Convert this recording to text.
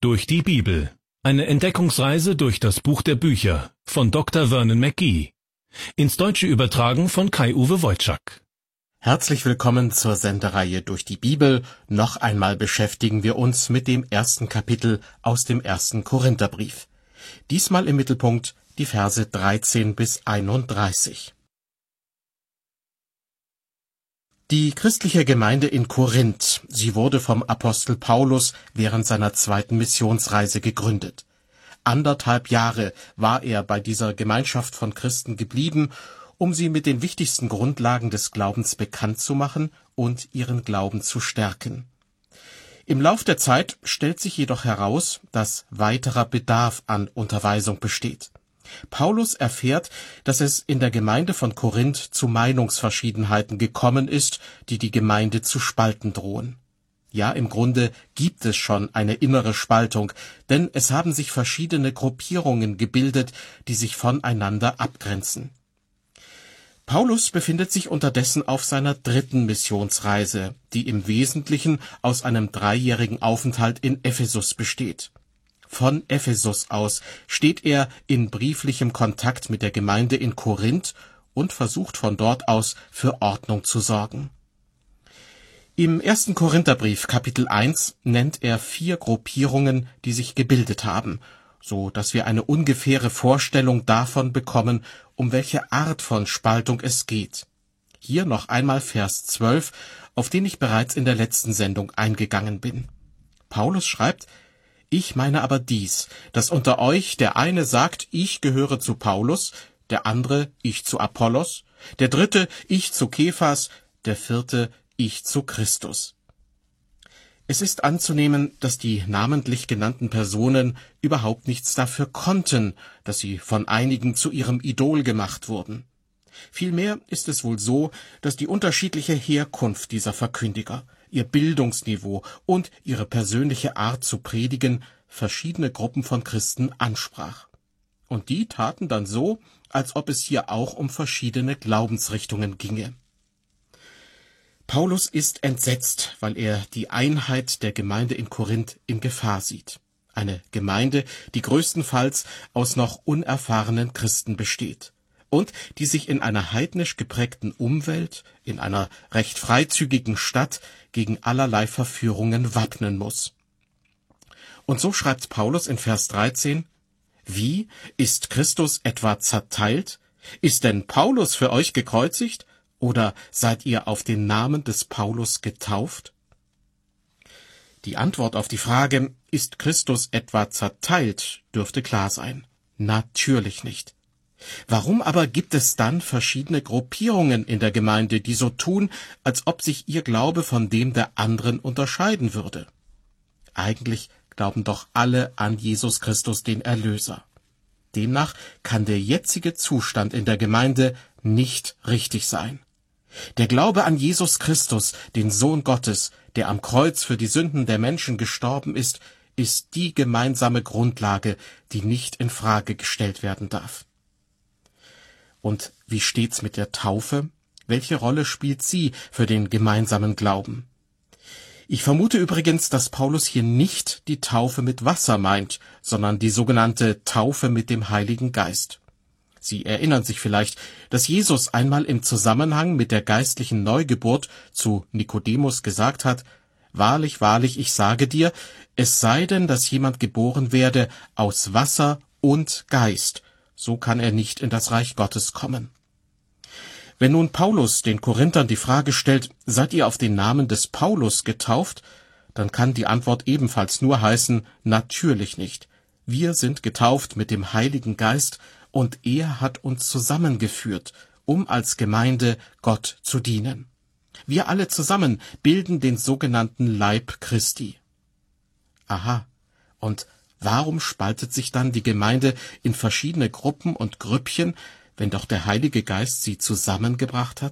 Durch die Bibel. Eine Entdeckungsreise durch das Buch der Bücher von Dr. Vernon McGee. Ins Deutsche übertragen von Kai-Uwe Wojczak. Herzlich willkommen zur Sendereihe Durch die Bibel. Noch einmal beschäftigen wir uns mit dem ersten Kapitel aus dem 1. Korintherbrief. Diesmal im Mittelpunkt die Verse 13 bis 31. Die christliche Gemeinde in Korinth, sie wurde vom Apostel Paulus während seiner zweiten Missionsreise gegründet. 1,5 Jahre war er bei dieser Gemeinschaft von Christen geblieben, um sie mit den wichtigsten Grundlagen des Glaubens bekannt zu machen und ihren Glauben zu stärken. Im Lauf der Zeit stellt sich jedoch heraus, dass weiterer Bedarf an Unterweisung besteht. Paulus erfährt, dass es in der Gemeinde von Korinth zu Meinungsverschiedenheiten gekommen ist, die die Gemeinde zu spalten drohen. Ja, im Grunde gibt es schon eine innere Spaltung, denn es haben sich verschiedene Gruppierungen gebildet, die sich voneinander abgrenzen. Paulus befindet sich unterdessen auf seiner 3. Missionsreise, die im Wesentlichen aus einem 3-jährigen Aufenthalt in Ephesus besteht. Von Ephesus aus steht er in brieflichem Kontakt mit der Gemeinde in Korinth und versucht von dort aus für Ordnung zu sorgen. Im 1. Korintherbrief Kapitel 1 nennt er 4 Gruppierungen, die sich gebildet haben, so dass wir eine ungefähre Vorstellung davon bekommen, um welche Art von Spaltung es geht. Hier noch einmal Vers 12, auf den ich bereits in der letzten Sendung eingegangen bin. Paulus schreibt: Ich meine aber dies, dass unter euch der eine sagt, ich gehöre zu Paulus, der andere, ich zu Apollos, der dritte, ich zu Kephas, der vierte, ich zu Christus. Es ist anzunehmen, dass die namentlich genannten Personen überhaupt nichts dafür konnten, dass sie von einigen zu ihrem Idol gemacht wurden. Vielmehr ist es wohl so, dass die unterschiedliche Herkunft dieser Verkündiger, ihr Bildungsniveau und ihre persönliche Art zu predigen verschiedene Gruppen von Christen ansprach. Und die taten dann so, als ob es hier auch um verschiedene Glaubensrichtungen ginge. Paulus ist entsetzt, weil er die Einheit der Gemeinde in Korinth in Gefahr sieht. Eine Gemeinde, die größtenteils aus noch unerfahrenen Christen besteht und die sich in einer heidnisch geprägten Umwelt, in einer recht freizügigen Stadt gegen allerlei Verführungen wappnen muss. Und so schreibt Paulus in Vers 13: Wie? Ist Christus etwa zerteilt? Ist denn Paulus für euch gekreuzigt? Oder seid ihr auf den Namen des Paulus getauft? Die Antwort auf die Frage, ist Christus etwa zerteilt, dürfte klar sein. Natürlich nicht. Warum aber gibt es dann verschiedene Gruppierungen in der Gemeinde, die so tun, als ob sich ihr Glaube von dem der anderen unterscheiden würde? Eigentlich glauben doch alle an Jesus Christus, den Erlöser. Demnach kann der jetzige Zustand in der Gemeinde nicht richtig sein. Der Glaube an Jesus Christus, den Sohn Gottes, der am Kreuz für die Sünden der Menschen gestorben ist die gemeinsame Grundlage, die nicht in Frage gestellt werden darf. Und wie steht's mit der Taufe? Welche Rolle spielt sie für den gemeinsamen Glauben? Ich vermute übrigens, dass Paulus hier nicht die Taufe mit Wasser meint, sondern die sogenannte Taufe mit dem Heiligen Geist. Sie erinnern sich vielleicht, dass Jesus einmal im Zusammenhang mit der geistlichen Neugeburt zu Nikodemus gesagt hat: Wahrlich, wahrlich, ich sage dir, es sei denn, dass jemand geboren werde aus Wasser und Geist, so kann er nicht in das Reich Gottes kommen. Wenn nun Paulus den Korinthern die Frage stellt, seid ihr auf den Namen des Paulus getauft, dann kann die Antwort ebenfalls nur heißen, natürlich nicht. Wir sind getauft mit dem Heiligen Geist, und er hat uns zusammengeführt, um als Gemeinde Gott zu dienen. Wir alle zusammen bilden den sogenannten Leib Christi. Aha, und warum spaltet sich dann die Gemeinde in verschiedene Gruppen und Grüppchen, wenn doch der Heilige Geist sie zusammengebracht hat?